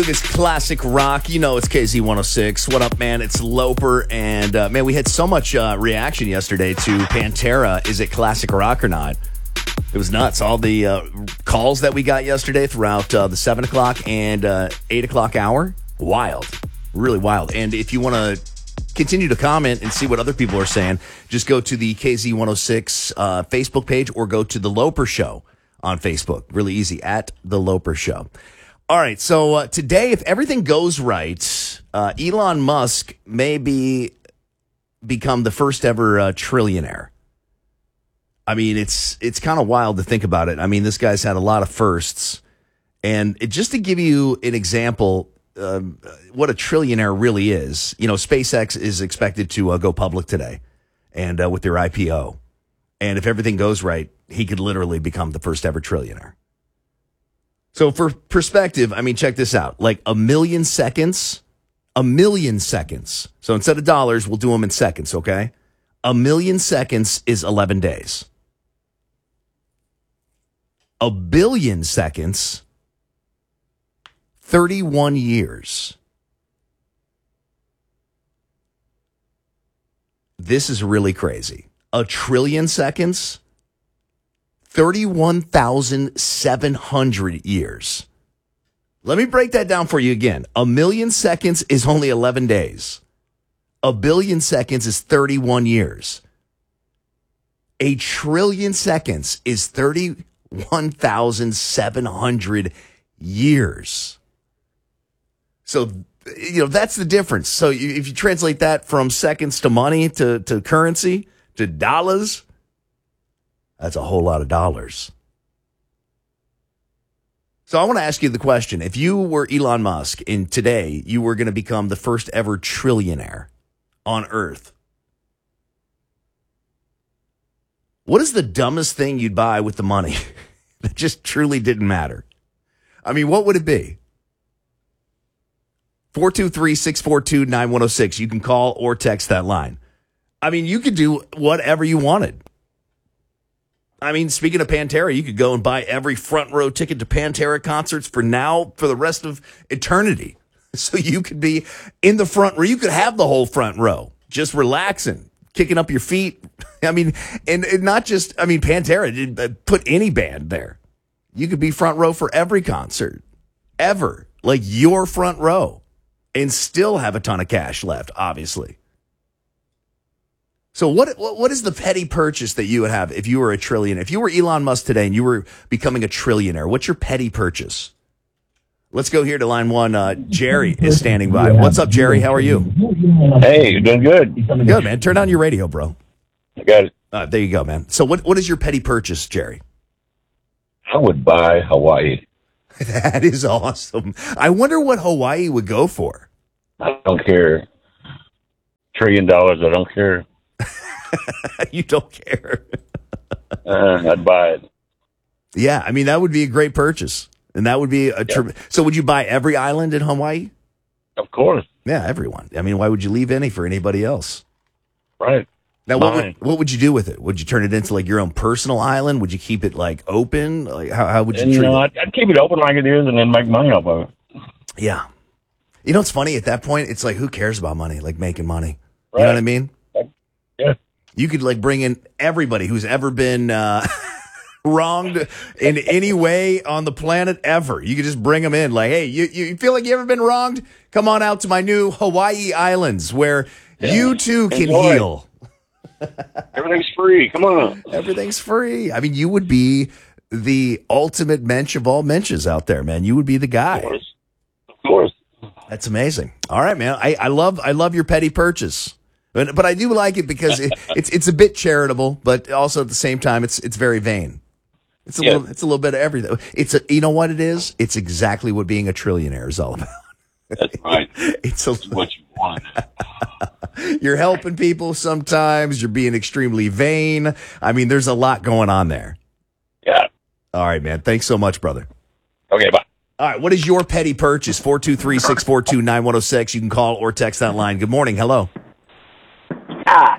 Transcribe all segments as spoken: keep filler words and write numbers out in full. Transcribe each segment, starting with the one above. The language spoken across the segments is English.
This classic rock, you know it's K Z one oh six. What up, man? It's Loper, and uh, man, we had so much uh, reaction yesterday to Pantera. Is it classic rock or not? It was nuts. All the uh, calls that we got yesterday throughout uh, the seven o'clock and uh, eight o'clock hour, wild, really wild. And if you want to continue to comment and see what other people are saying, just go to the K Z one oh six uh, Facebook page or go to the Loper Show on Facebook. Really easy, at the Loper Show. All right, so uh, today, if everything goes right, uh, Elon Musk may be become the first ever uh, trillionaire. I mean, it's it's kind of wild to think about it. I mean, this guy's had a lot of firsts, and it, just to give you an example, um, what a trillionaire really is. You know, SpaceX is expected to uh, go public today, and uh, with their I P O, and if everything goes right, he could literally become the first ever trillionaire. So for perspective, I mean, check this out. Like a million seconds, a million seconds. So instead of dollars, we'll do them in seconds, okay? A million seconds is eleven days. A billion seconds, thirty-one years. This is really crazy. A trillion seconds, thirty-one thousand seven hundred years. Let me break that down for you again. A million seconds is only eleven days. A billion seconds is thirty-one years. A trillion seconds is thirty-one thousand seven hundred years. So, you know, that's the difference. So you, if you translate that from seconds to money, to, to currency, to dollars, that's a whole lot of dollars. So I want to ask you the question. If you were Elon Musk and today you were going to become the first ever trillionaire on Earth, what is the dumbest thing you'd buy with the money that just truly didn't matter? I mean, what would it be? four two three, six four two, nine one oh six. You can call or text that line. I mean, you could do whatever you wanted. I mean, speaking of Pantera, you could go and buy every front row ticket to Pantera concerts for now, for the rest of eternity. So you could be in the front row. You could have the whole front row, just relaxing, kicking up your feet. I mean, and, and not just, I mean, Pantera did put any band there. You could be front row for every concert, ever, like your front row, and still have a ton of cash left, obviously. So what, what what is the petty purchase that you would have if you were a trillionaire? If you were Elon Musk today and you were becoming a trillionaire, what's your petty purchase? Let's go here to line one. Uh, Jerry is standing by. What's up, Jerry? How are you? Hey, you're doing good. Good, man. Turn on your radio, bro. I got it. Uh, there you go, man. So what what is your petty purchase, Jerry? I would buy Hawaii. That is awesome. I wonder what Hawaii would go for. I don't care. Trillion dollars, I don't care. You don't care. uh, I'd buy it. Yeah, I mean, that would be a great purchase. And that would be a... Tri- yep. So would you buy every island in Hawaii? Of course. Yeah, everyone. I mean, why would you leave any for anybody else? Right. Now, what would, what would you do with it? Would you turn it into like your own personal island? Would you keep it like open? Like how, how would you and, treat you know, it? I'd, I'd keep it open like it is and then make money off of it. Yeah. You know, it's funny at that point. It's like, who cares about money? Like making money. Right. You know what I mean? Yeah. You could like bring in everybody who's ever been uh, wronged in any way on the planet ever. You could just bring them in. Like, hey, you, you feel like you ever been wronged? Come on out to my new Hawaii Islands where yeah. you too can Enjoy. heal. Everything's free. Come on. Everything's free. I mean, you would be the ultimate mensch of all mensches out there, man. You would be the guy. Of course. Of course. That's amazing. All right, man. I, I love I love your petty purchase. But, but I do like it because it, it's it's a bit charitable, but also at the same time it's it's very vain. It's a yeah. little it's a little bit of everything. It's a you know what it is? It's exactly what being a trillionaire is all about. That's right. It's a, That's what you want. You're helping people sometimes. You're being extremely vain. I mean, there's a lot going on there. Yeah. All right, man. Thanks so much, brother. Okay, bye. All right, what is your petty purchase? four two three, six four two, nine one oh six. You can call or text that line. Good morning. Hello. Hi.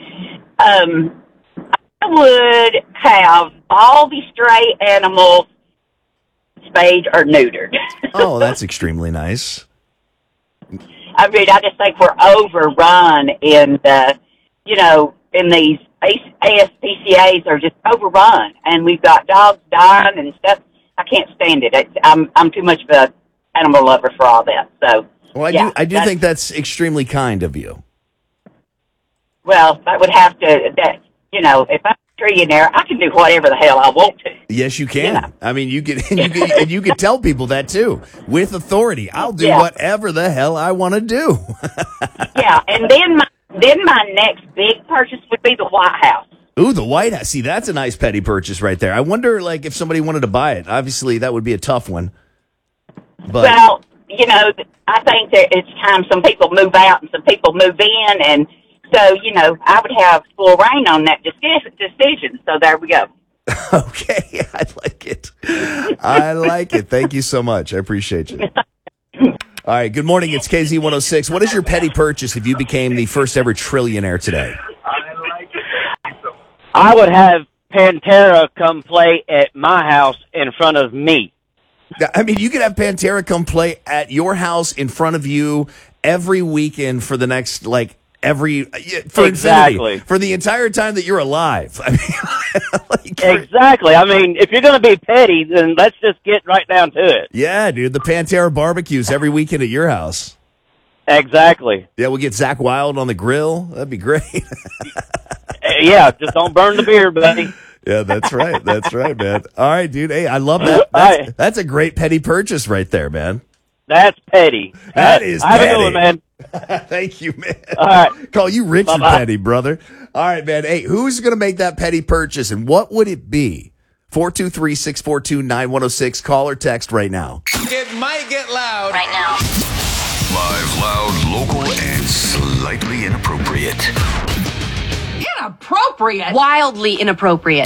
Um, I would have all the stray animals spayed or neutered. Oh, that's extremely nice. I mean, I just think we're overrun in the, you know, in these A S P C As are just overrun, and we've got dogs dying and stuff. I can't stand it. It's, I'm I'm too much of a animal lover for all that. So, well, I yeah, do I do think that's extremely kind of you. Well, that would have to that you know, if I'm a trillionaire, I can do whatever the hell I want to. Yes, you can. You know? I mean, you can, and you can, and you can tell people that too with authority. I'll do Yeah. whatever the hell I want to do. Yeah, and then my then my next big purchase would be the White House. Ooh, the White House. See, that's a nice petty purchase right there. I wonder, like, if somebody wanted to buy it. Obviously, that would be a tough one. But Well, you know, I think that it's time some people move out and some people move in, and so, you know, I would have full reign on that deci- decision. So there we go. okay, I like it. I like it. Thank you so much. I appreciate you. All right. Good morning. It's K Z one oh six. What is your petty purchase if you became the first ever trillionaire today? I would have Pantera come play at my house in front of me. I mean, you could have Pantera come play at your house in front of you every weekend for the next, like, every for Exactly. infinity, for the entire time that you're alive. I mean, like, Exactly. I mean, if you're going to be petty, then let's just get right down to it. yeah, dude, the Pantera barbecues every weekend at your house. Exactly. Yeah, we'll get Zach Wilde on the grill. That'd be great. Yeah, just don't burn the beer, buddy. Yeah, that's right. That's right, man. All right, dude. Hey, I love that. That's, All right. that's a great petty purchase right there, man. That's petty. That is Have a petty. good one, man. Thank you, man. All right. Call you rich and Bye-bye. petty, brother. All right, man. Hey, who's going to make that petty purchase, and what would it be? four two three, six four two, nine one oh six. Call or text right now. It might get loud. Right now. Live, loud, local, and slightly inappropriate. Inappropriate. Wildly inappropriate.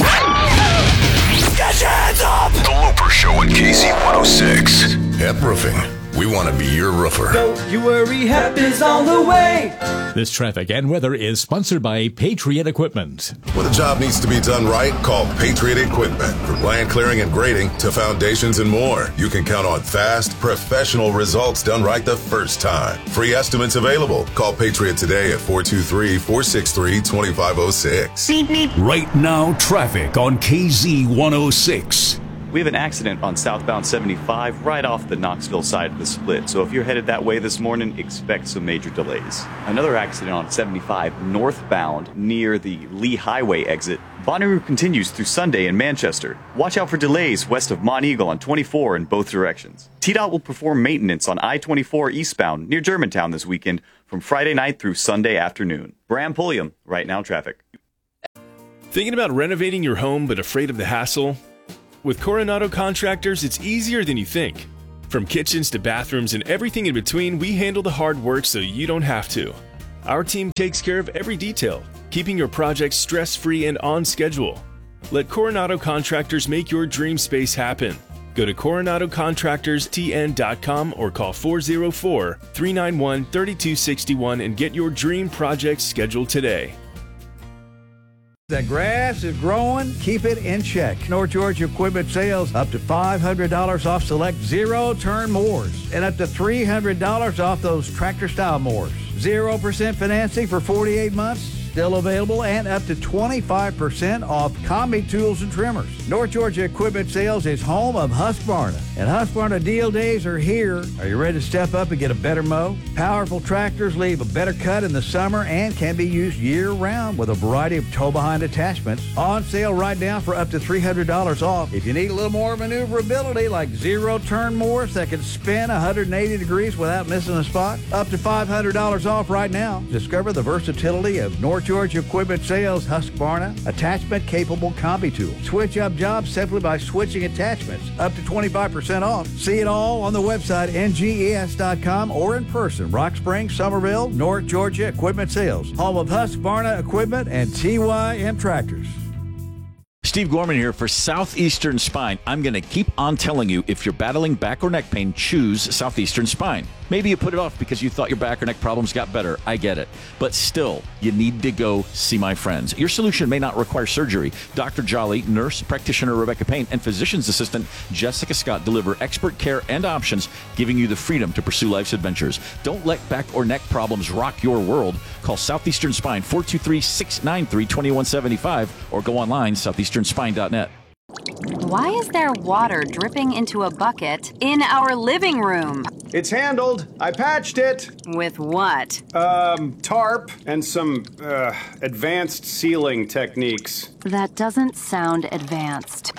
Get your hands up! The Loper Show on K Z one oh six. Hep Roofing. We want to be your roofer. Don't you worry, Hep is on the way. This traffic and weather is sponsored by Patriot Equipment. When a job needs to be done right, call Patriot Equipment. From land clearing and grading to foundations and more, you can count on fast, professional results done right the first time. Free estimates available. Call Patriot today at four two three, four six three, two five zero six. Right now, traffic on K Z one oh six. We have an accident on southbound seventy-five right off the Knoxville side of the split. So if you're headed that way this morning, expect some major delays. Another accident on seventy-five northbound near the Lee Highway exit. Bonnaroo continues through Sunday in Manchester. Watch out for delays west of Mont Eagle on twenty-four in both directions. T DOT will perform maintenance on I twenty-four eastbound near Germantown this weekend from Friday night through Sunday afternoon. Bram Pulliam, right now traffic. Thinking about renovating your home but afraid of the hassle? With Coronado Contractors, it's easier than you think. From kitchens to bathrooms and everything in between, we handle the hard work so you don't have to. Our team takes care of every detail, keeping your project stress-free and on schedule. Let Coronado Contractors make your dream space happen. Go to coronado contractors t n dot com or call four oh four, three nine one, three two six one and get your dream project scheduled today. The grass is growing, keep it in check. North Georgia Equipment Sales, up to five hundred dollars off select zero-turn mowers and up to three hundred dollars off those tractor-style mowers. zero percent financing for forty-eight months, still available, and up to twenty-five percent off combi tools and trimmers. North Georgia Equipment Sales is home of Husqvarna, and Husqvarna deal days are here. Are you ready to step up and get a better mow? Powerful tractors leave a better cut in the summer and can be used year-round with a variety of tow-behind attachments. On sale right now for up to three hundred dollars off. If you need a little more maneuverability, like zero-turn mowers that can spin one hundred eighty degrees without missing a spot, up to five hundred dollars off right now. Discover the versatility of North Georgia Equipment Sales Husqvarna attachment-capable combi tool. Switch up jobs simply by switching attachments, up to twenty-five percent off. See it all on the website N G E S dot com or in person, Rock Springs, Somerville, North Georgia Equipment Sales, home of Husqvarna Equipment and T Y M Tractors. Steve Gorman here for Southeastern Spine. I'm going to keep on telling you, if you're battling back or neck pain, choose Southeastern Spine. Maybe you put it off because you thought your back or neck problems got better. I get it. But still, you need to go see my friends. Your solution may not require surgery. Doctor Jolly, nurse practitioner Rebecca Payne, and physician's assistant Jessica Scott deliver expert care and options, giving you the freedom to pursue life's adventures. Don't let back or neck problems rock your world. Call Southeastern Spine, four two three, six nine three, two one seven five, or go online, southeastern spine dot net. Why is there water dripping into a bucket in our living room? It's handled. I patched it. With what? Um, tarp and some, uh, advanced sealing techniques. That doesn't sound advanced.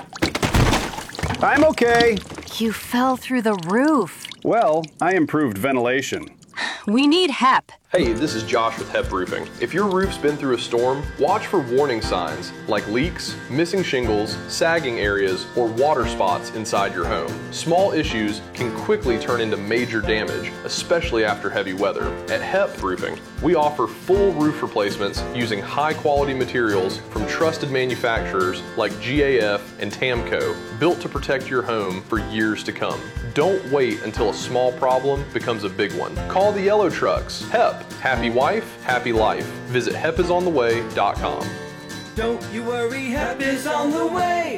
I'm okay. You fell through the roof. Well, I improved ventilation. We need H E P. Hey, this is Josh with H E P Roofing. If your roof's been through a storm, watch for warning signs like leaks, missing shingles, sagging areas, or water spots inside your home. Small issues can quickly turn into major damage, especially after heavy weather. At H E P Roofing, we offer full roof replacements using high-quality materials from trusted manufacturers like G A F and Tamco, built to protect your home for years to come. Don't wait until a small problem becomes a big one. Call the Yellow Trucks. H E P. Happy wife, happy life. Visit hep is on the way dot com. Don't you worry, H E P is on the way.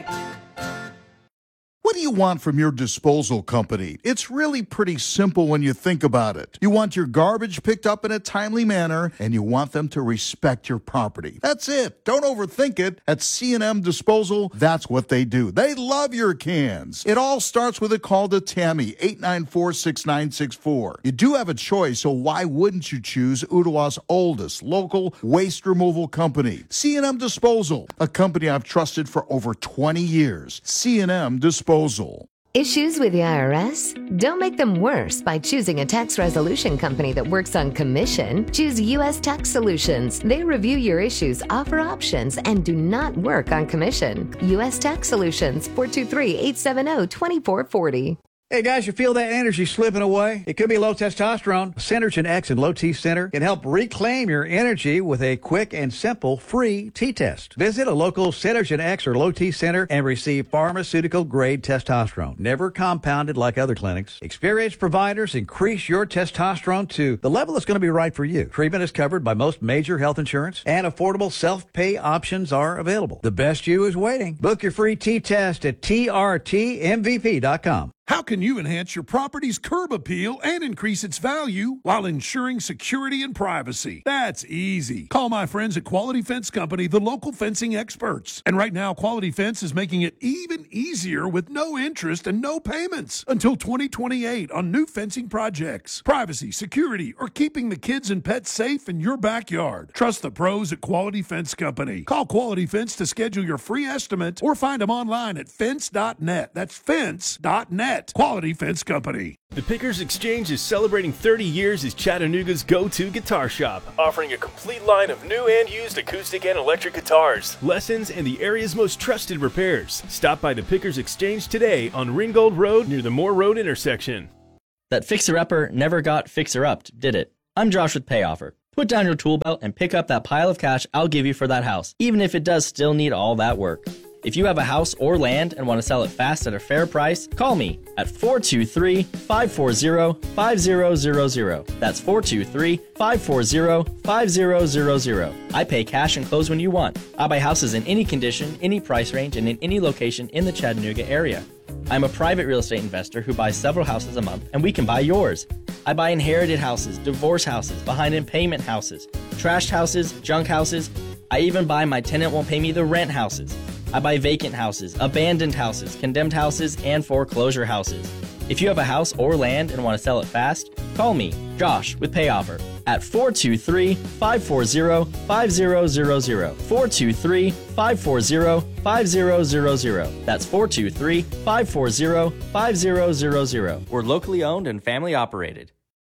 What do you want from your disposal company? It's really pretty simple when you think about it. You want your garbage picked up in a timely manner, and you want them to respect your property. That's it. Don't overthink it. At C and M Disposal, that's what they do. They love your cans. It all starts with a call to Tammy, eight nine four, six nine six four. You do have a choice, so why wouldn't you choose Ottawa's oldest local waste removal company? C and M Disposal, a company I've trusted for over twenty years. C and M Disposal. Issues with the I R S? Don't make them worse by choosing a tax resolution company that works on commission. Choose U S Tax Solutions. They review your issues, offer options, and do not work on commission. U S Tax Solutions, four two three, eight seven zero, two four four zero. Hey guys, you feel that energy slipping away? It could be low testosterone. Synergen X and Low T Center can help reclaim your energy with a quick and simple free T-test. Visit a local Synergen X or Low T Center and receive pharmaceutical-grade testosterone, never compounded like other clinics. Experienced providers increase your testosterone to the level that's going to be right for you. Treatment is covered by most major health insurance, and affordable self-pay options are available. The best you is waiting. Book your free T-test at T R T M V P dot com. How can you enhance your property's curb appeal and increase its value while ensuring security and privacy? That's easy. Call my friends at Quality Fence Company, the local fencing experts. And right now, Quality Fence is making it even easier with no interest and no payments until twenty twenty-eight on new fencing projects. Privacy, security, or keeping the kids and pets safe in your backyard. Trust the pros at Quality Fence Company. Call Quality Fence to schedule your free estimate or find them online at fence dot net. That's fence dot net. Quality Fence Company. The Pickers Exchange is celebrating thirty years as Chattanooga's go-to guitar shop, offering a complete line of new and used acoustic and electric guitars, lessons, and the area's most trusted repairs. Stop by the Pickers Exchange today on Ringgold Road near the Moore Road intersection. That fixer-upper never got fixer-upped, did it? I'm Josh with PayOffer. Put down your tool belt and pick up that pile of cash I'll give you for that house, even if it does still need all that work. If you have a house or land and want to sell it fast at a fair price, call me at four two three, five four zero, five zero zero zero. That's four two three, five four zero, five zero zero zero. I pay cash and close when you want. I buy houses in any condition, any price range, and in any location in the Chattanooga area. I'm a private real estate investor who buys several houses a month, and we can buy yours. I buy inherited houses, divorce houses, behind in payment houses, trashed houses, junk houses. I even buy my tenant won't pay me the rent houses. I buy vacant houses, abandoned houses, condemned houses, and foreclosure houses. If you have a house or land and want to sell it fast, call me, Josh, with PayOffer at four two three, five four zero, five zero zero zero. four two three, five four zero, five zero zero zero. That's four two three, five four zero, five zero zero zero. We're locally owned and family operated.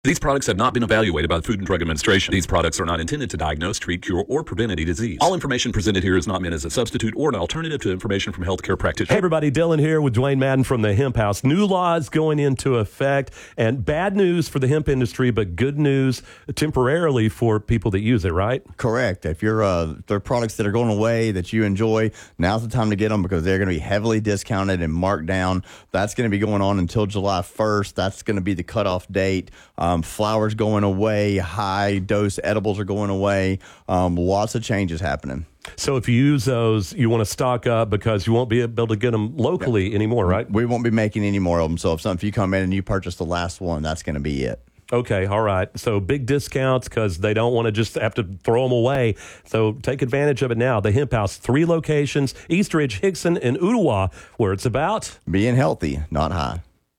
These products have not been evaluated by the Food and Drug Administration. These products are not intended to diagnose, treat, cure, or prevent any disease. All information presented here is not meant as a substitute or an alternative to information from healthcare practitioners. Hey everybody, Dylan here with Dwayne Madden from the Hemp House. New laws going into effect, and bad news for the hemp industry, but good news temporarily for people that use it, right? Correct. If you're uh, there are products that are going away that you enjoy, now's the time to get them because they're going to be heavily discounted and marked down. That's going to be going on until July first. That's going to be the cutoff date. Um, flowers going away, high dose edibles are going away. Um, lots of changes happening. So if you use those, you want to stock up because you won't be able to get them locally yeah. anymore, right? We won't be making any more of them. So if something, if you come in and you purchase the last one, that's going to be it. Okay, all right. So big discounts because they don't want to just have to throw them away. So take advantage of it now. The Hemp House, three locations, Eastridge, Hickson, and Ottawa, where it's about being healthy, not high.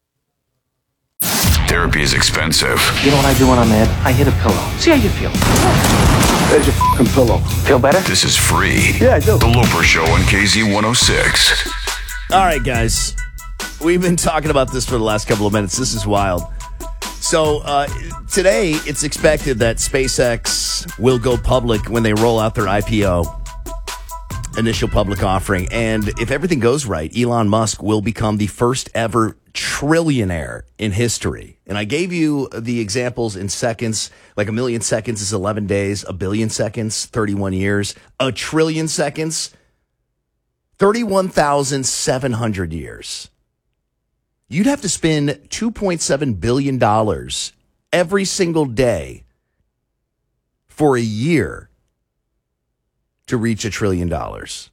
Therapy is expensive. You know what I do when I'm mad? I hit a pillow. See how you feel. There's your fucking pillow. Feel better? This is free. Yeah, I do. The Loper Show on K Z one oh six. All right, guys. We've been talking about this for the last couple of minutes. This is wild. So uh, today, it's expected that SpaceX will go public when they roll out their I P O, initial public offering. And if everything goes right, Elon Musk will become the first ever trillionaire in history. And I gave you the examples in seconds. Like a million seconds is eleven days. A billion seconds, thirty-one years. A trillion seconds, thirty-one thousand seven hundred years. You'd have to spend two point seven billion dollars every single day for a year to reach a trillion dollars.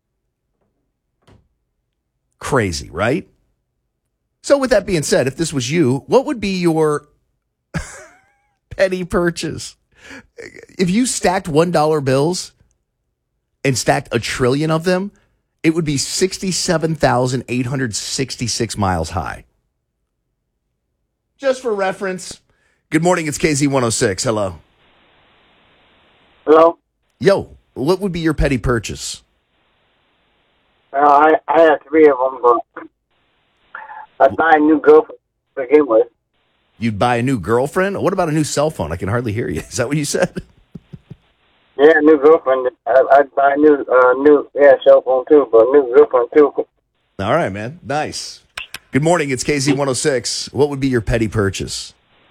Crazy, right? So with that being said, if this was you, what would be your petty purchase? If you stacked one dollar bills and stacked a trillion of them, it would be sixty-seven thousand eight hundred sixty-six miles high. Just for reference. Good morning, it's K Z one oh six. Hello. Hello. Yo, what would be your petty purchase? Uh, I, I have three of them, but I'd buy a new girlfriend to begin with. You'd buy a new girlfriend? What about a new cell phone? I can hardly hear you. Is that what you said? Yeah, a new girlfriend. I, I'd buy a new, uh, new, yeah, cell phone too, but a new girlfriend too. All right, man. Nice. Good morning. It's K Z one oh six. What would be your petty purchase?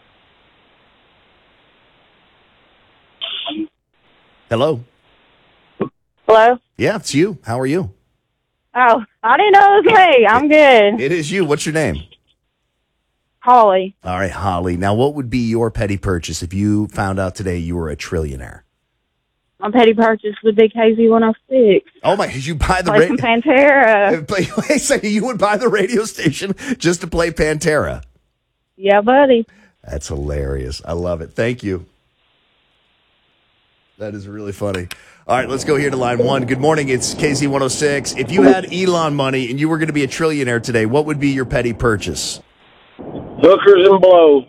Hello. Hello? Yeah, it's you. How are you? Oh, I didn't know it was me. I'm good. It is you. What's your name? Holly. All right, Holly. Now, what would be your petty purchase if you found out today you were a trillionaire? My petty purchase would be K Z one oh six. Oh, my. Did you buy the Play some Pantera. Play, wait a second. You would buy the radio station just to play Pantera? Yeah, buddy. That's hilarious. I love it. Thank you. That is really funny. All right, let's go here to line one. Good morning. It's K Z one oh six. If you had Elon money and you were going to be a trillionaire today, what would be your petty purchase? Hookers and blow.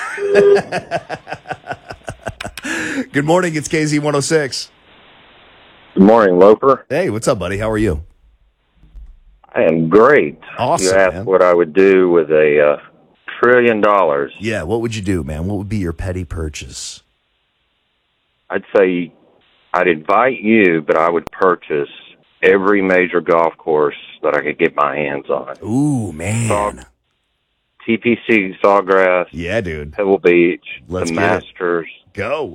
Good morning. It's K Z one oh six. Good morning, Loper. Hey, what's up, buddy? How are you? I am great. Awesome, You asked man. what I would do with a uh, trillion dollars. Yeah, what would you do, man? What would be your petty purchase? I'd say I'd invite you, but I would purchase every major golf course that I could get my hands on. Ooh, man. Saw, T P C, Sawgrass. Yeah, dude. Pebble Beach. Let's the get it. Masters. Go.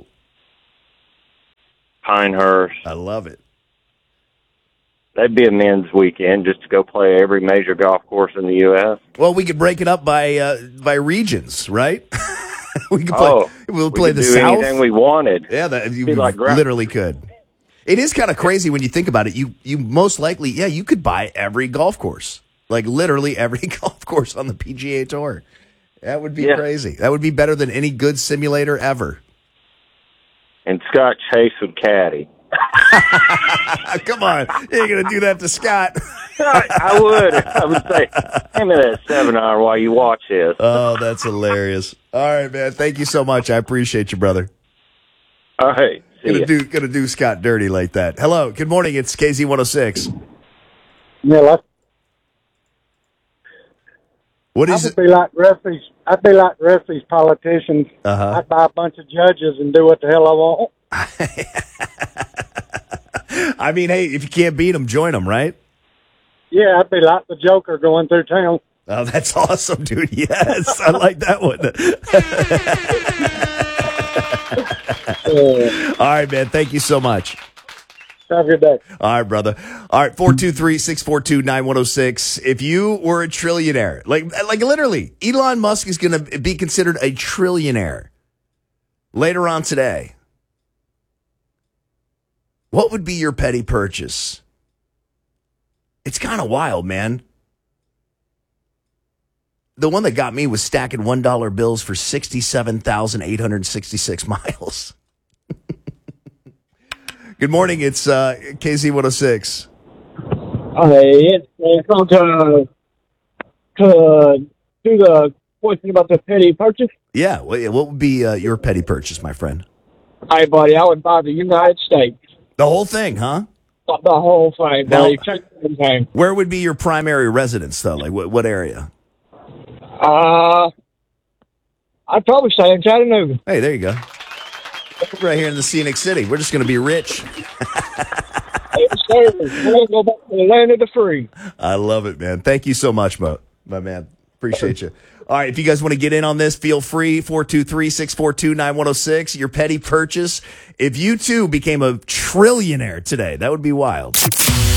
Pinehurst. I love it. That'd be a men's weekend just to go play every major golf course in the U S Well, we could break it up by uh, by regions, right? we could play. Oh, we'll we play could the do South. anything we wanted. Yeah, that you Be like gra- literally could. It is kind of crazy when you think about it. You you most likely, yeah, you could buy every golf course, like literally every golf course on the P G A Tour. That would be Yeah. crazy. That would be better than any good simulator ever. And Scott Chase would caddy. Come on, you ain't gonna do that to Scott. I, I would. I would say, hand me that seminar while you watch this. Oh, that's hilarious. All right, man. Thank you so much. I appreciate you, brother. All right. See Gonna ya. do, gonna do Scott dirty like that. Hello. Good morning. It's K Z one oh six. Yeah, like, What I is would it? be like Rusty's. I'd be like the rest of these politicians. Uh-huh. I'd buy a bunch of judges and do what the hell I want. I mean, hey, if you can't beat them, join them, right? Yeah, I'd be like the Joker going through town. Oh, that's awesome, dude. Yes, I like that one. All right, man. Thank you so much. Have a good day. All right, brother. All right, four two three, six four two, nine one zero six. If you were a trillionaire, like, like literally, Elon Musk is going to be considered a trillionaire later on today. What would be your petty purchase? It's kind of wild, man. The one that got me was stacking one dollar bills for sixty-seven thousand eight hundred sixty-six miles. Good morning. It's uh, K Z one oh six. Hey, it's on to, to do the question about the petty purchase. Yeah. What would be uh, your petty purchase, my friend? Hey, buddy, I would buy the United States. The whole thing, huh? The whole thing, Now, buddy. Check everything. Where would be your primary residence, though? Like, what, what area? Uh, I'd probably say in Chattanooga. Hey, there you go. Right here in the scenic city. We're just going to be rich. Yes, sir. We're going to go back to the land of the free. I love it, man. Thank you so much, Mo. My man. Appreciate you. All right, if you guys want to get in on this, feel free. four two three, six four two, nine one zero six. Your petty purchase. If you, too, became a trillionaire today, that would be wild.